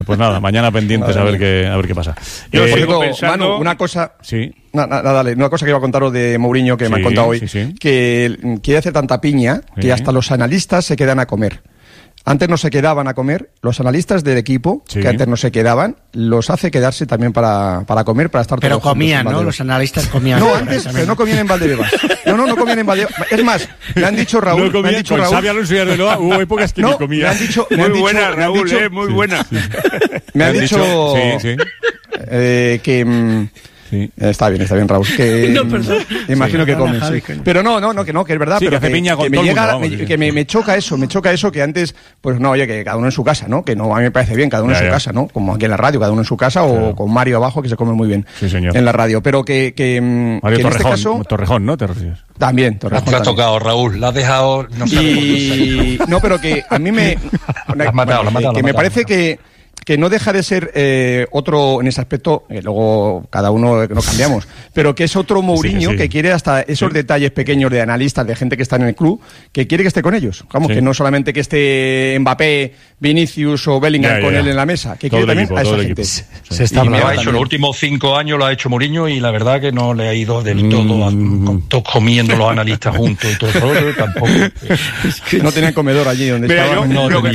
Pues nada, mañana pendientes a ver qué pasa. Yo pensando... Manu, una cosa... Sí. Dale, una cosa que iba a contaros de Mourinho que me han contado hoy, que quiere hacer tanta piña que hasta los analistas se quedan a comer. Antes no se quedaban a comer, los analistas del equipo, que antes no se quedaban, los hace quedarse también para comer, para estar pero todos comían, ¿no? Los analistas comían. No, antes, pero no comían en Valdebebas. No comían en Valdebebas. Es más, me han dicho Raúl... No comían, con Xavi Alonso y Arbeloa hubo épocas que no comían. Me han dicho... Muy buena, Raúl, muy buena. Me han dicho... que... Sí. Está bien, Raúl. Que, no, perdón. Imagino que comen, sí. Pero que es verdad. Sí, pero que hace piña con todo el mundo, que me choca eso, que antes, pues no, oye, que cada uno en su casa, ¿no? Que no, a mí me parece bien, cada uno en su casa, ¿no? Como aquí en la radio, cada uno en su casa, o con Mario abajo, que se come muy bien en la radio. Pero que Mario que Torrejón, en este caso... Torrejón, ¿no? ¿Te refieres? También, Torrejón. Te ha tocado, Raúl, la has dejado... No sé. No, pero que a mí me... La has matado. Me parece que no deja de ser otro en ese aspecto, luego cada uno nos cambiamos, pero que es otro Mourinho que quiere hasta esos detalles pequeños de analistas, de gente que está en el club, que quiere que esté con ellos. Vamos, que no solamente que esté Mbappé, Vinicius o Bellingham con él en la mesa, que quiere también a esa gente. Se está hablando. Lo ha hecho los últimos 5 años, lo ha hecho Mourinho y la verdad que no le ha ido del todo, todos comiendo los analistas juntos y todo eso, tampoco. No tenían comedor allí donde estaban.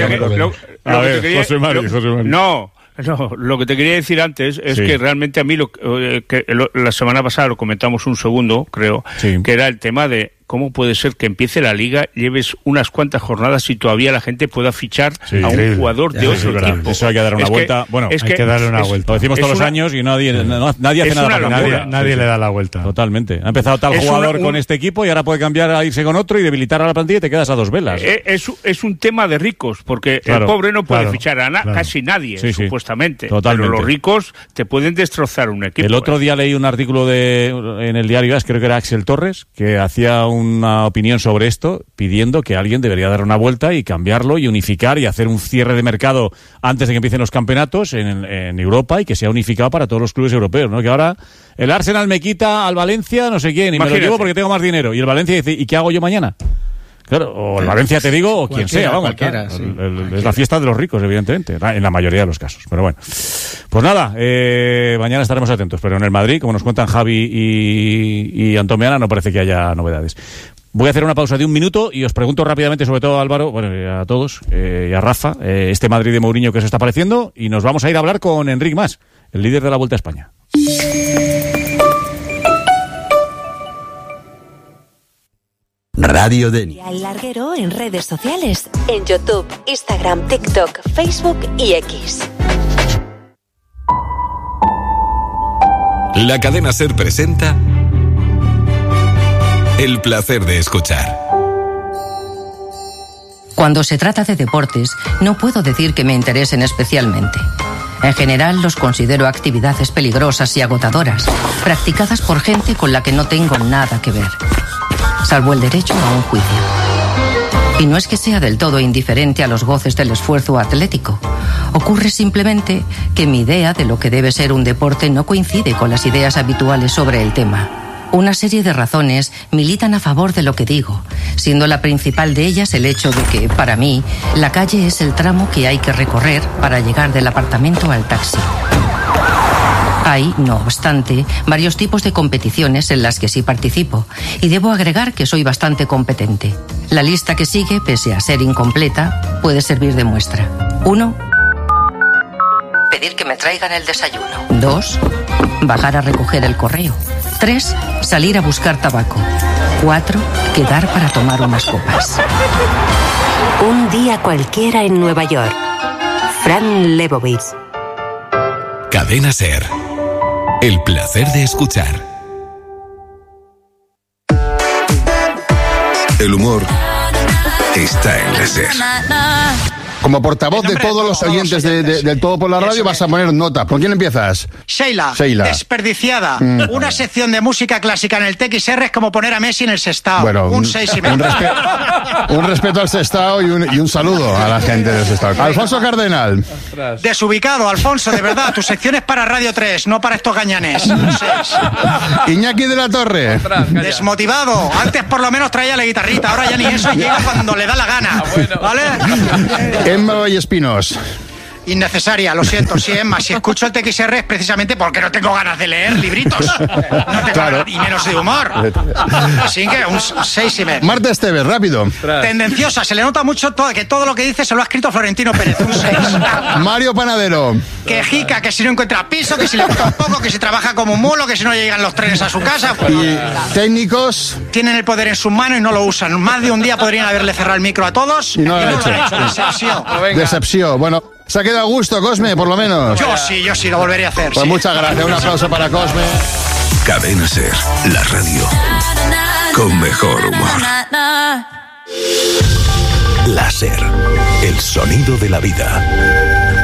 A ver, José Mario. No, lo que te quería decir antes es que realmente a mí la semana pasada lo comentamos un segundo, creo, que era el tema de cómo puede ser que empiece la Liga, lleves unas cuantas jornadas y todavía la gente pueda fichar a un jugador de otro equipo. Eso hay que darle una vuelta. Bueno, hay que darle una vuelta. Lo decimos todos los años y nadie hace nada para nadie le da la vuelta. Totalmente. Ha empezado tal jugador con este equipo y ahora puede cambiar a irse con otro y debilitar a la plantilla y te quedas a dos velas. Es un tema de ricos, porque el pobre no puede fichar a casi nadie, supuestamente. Totalmente. Pero los ricos te pueden destrozar un equipo. El otro día leí un artículo en el diario AS, creo que era Axel Torres, que hacía una opinión sobre esto, pidiendo que alguien debería dar una vuelta y cambiarlo y unificar y hacer un cierre de mercado antes de que empiecen los campeonatos en Europa y que sea unificado para todos los clubes europeos, ¿no? Que ahora el Arsenal me quita al Valencia no sé quién y me lo llevo porque tengo más dinero y el Valencia dice, ¿y qué hago yo mañana? Claro, o el Valencia te digo, o quien sea, vamos. Es la fiesta de los ricos, evidentemente, en la mayoría de los casos. Pero bueno, pues nada, mañana estaremos atentos. Pero en el Madrid, como nos cuentan Javi y Antomiana, no parece que haya novedades. Voy a hacer una pausa de 1 minuto y os pregunto rápidamente, sobre todo a Álvaro, bueno, a todos, y a Rafa, este Madrid de Mourinho que os está pareciendo, y nos vamos a ir a hablar con Enric Mas, el líder de la Vuelta a España. Radio Deni. Al Larguero en redes sociales, en YouTube, Instagram, TikTok, Facebook y X. La cadena SER presenta El placer de escuchar. Cuando se trata de deportes, no puedo decir que me interesen especialmente. En general, los considero actividades peligrosas y agotadoras, practicadas por gente con la que no tengo nada que ver, salvo el derecho a un juicio. Y no es que sea del todo indiferente a los goces del esfuerzo atlético. Ocurre simplemente que mi idea de lo que debe ser un deporte no coincide con las ideas habituales sobre el tema. Una serie de razones militan a favor de lo que digo, siendo la principal de ellas el hecho de que, para mí, la calle es el tramo que hay que recorrer para llegar del apartamento al taxi. Hay, no obstante, varios tipos de competiciones en las que sí participo, y debo agregar que soy bastante competente. La lista que sigue, pese a ser incompleta, puede servir de muestra. 1. Pedir que me traigan el desayuno. 2. Bajar a recoger el correo. 3. Salir a buscar tabaco. 4. Quedar para tomar unas copas. Un día cualquiera en Nueva York. Fran Lebowitz. Cadena SER. El placer de escuchar. El humor está en la SER. Como portavoz de todos los oyentes del Todo por la Radio, vas a poner nota. ¿Con quién empiezas? Sheila. Desperdiciada. Una sección de música clásica en el TXR es como poner a Messi en el Sestao. Bueno, un 6,5. Un respeto al Sestao y un saludo a la gente del Sestao. Alfonso Cardenal. Desubicado, Alfonso, de verdad. Tu sección es para Radio 3, no para estos gañanes. Un 6. Iñaki de la Torre. Desmotivado. Antes por lo menos traía la guitarrita, ahora ya ni eso, llega cuando le da la gana. ¿Vale? Emma Vallespinos. Innecesaria, lo siento, sí, Emma. Si escucho el TXR es precisamente porque no tengo ganas de leer libritos. No tengo ganas, y menos de humor. Así que un 6,5. Marta Esteves, rápido. Tendenciosa, se le nota mucho que todo lo que dice se lo ha escrito Florentino Pérez, un 6. Mario Panadero. Quejica, que si no encuentra piso, que si le gusta un poco, que si trabaja como un mulo, que si no llegan los trenes a su casa. Pues, y técnicos. Tienen el poder en sus manos y no lo usan. Más de un día podrían haberle cerrado el micro a todos y no lo han hecho. Decepción. Decepción. Bueno, se ha quedado a gusto, Cosme, por lo menos. Yo sí, lo volveré a hacer. Pues sí. Muchas gracias. Un aplauso para Cosme. Cadena Ser, la radio con mejor humor. La Ser, el sonido de la vida.